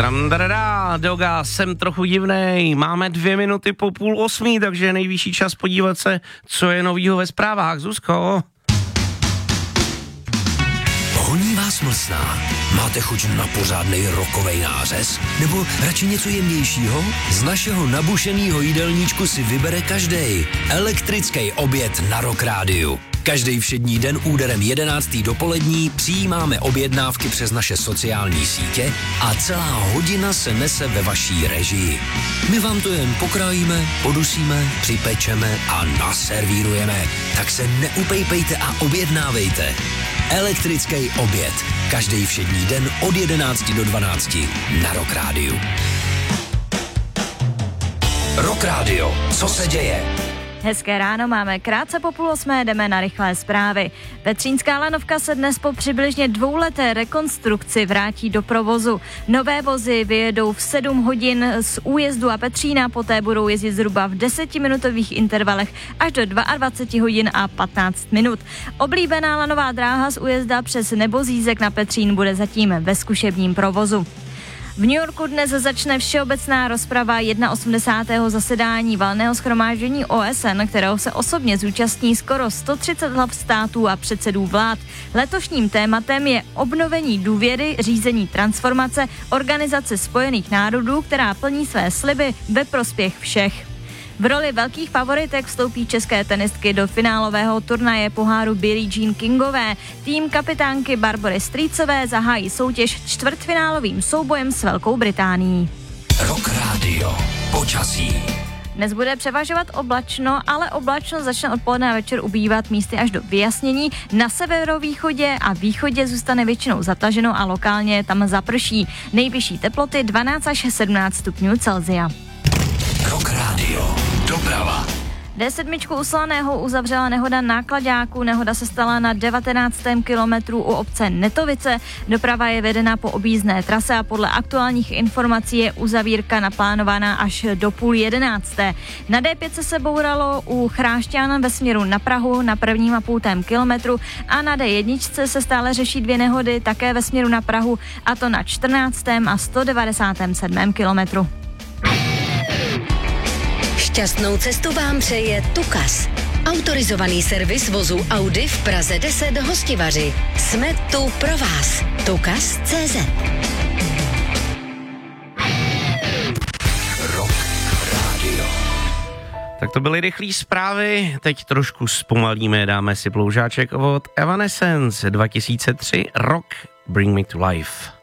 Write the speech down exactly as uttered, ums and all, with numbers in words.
Tramdarada, Doga, jsem trochu divnej, máme dvě minuty po půl osmí, takže je nejvyšší čas podívat se, co je novýho ve zprávách. Zuzko. Honí vás mlsná? Máte chuť na pořádnej rokovej nářez? Nebo radši něco jemnějšího? Z našeho nabušenýho jídelníčku si vybere každej. Elektrický oběd na Rock Rádiu. Každý všední den úderem jedenáctý dopolední přijímáme objednávky přes naše sociální sítě a celá hodina se nese ve vaší režii. My vám to jen pokrájíme, podusíme, připečeme a naservírujeme. Tak se neupejpejte a objednávejte. Elektrický oběd. Každý všední den od jedenácti do dvanácti na Rock Rádiu. Rock Radio. Co se děje? Hezké ráno, máme krátce po půl osmé, jdeme na rychlé zprávy. Petřínská lanovka se dnes po přibližně dvouleté rekonstrukci vrátí do provozu. Nové vozy vyjedou v sedm hodin z Újezdu a Petřína, poté budou jezdit zhruba v desetiminutových intervalech až do dvacet dva hodin a patnáct minut. Oblíbená lanová dráha z Újezda přes Nebozízek na Petřín bude zatím ve zkušebním provozu. V New Yorku dnes začne všeobecná rozprava osmdesátého prvního zasedání valného shromáždění O S N, kterého se osobně zúčastní skoro sto třicet hlav států a předsedů vlád. Letošním tématem je obnovení důvěry, řízení transformace Organizace spojených národů, která plní své sliby ve prospěch všech. V roli velkých favoritek vstoupí české tenistky do finálového turnaje poháru Billie Jean Kingové. Tým kapitánky Barbory Strýcové zahájí soutěž čtvrtfinálovým soubojem s Velkou Británií. Rock Radio. Počasí. Dnes bude převažovat oblačno, ale oblačno začne odpoledne a večer ubývat místy až do vyjasnění. Na severovýchodě a východě zůstane většinou zataženo a lokálně tam zaprší. Nejvyšší teploty dvanáct až sedmnáct stupňů Celsia. Rock Radio. Doprava. D sedm u Slaného uzavřela nehoda náklaďáků. Nehoda se stala na devatenáctém kilometru u obce Netovice. Doprava je vedena po objízdné trase a podle aktuálních informací je uzavírka naplánovaná až do půl jedenácté. Na D pět se bouralo u Chrášťan ve směru na Prahu na prvním a půltém kilometru a na D jedna se stále řeší dvě nehody také ve směru na Prahu, a to na čtrnáctém a sto devadesátém sedmém kilometru. Šťastnou cestu vám přeje Tukas. Autorizovaný servis vozu Audi v Praze deset Hostivaři. Jsme tu pro vás. Tukas tečka cé zet. Rock Radio. Tak to byly rychlé zprávy, teď trošku zpomalíme, dáme si ploužáček od Evanescence dva tisíce tři, Rock Bring Me to Life.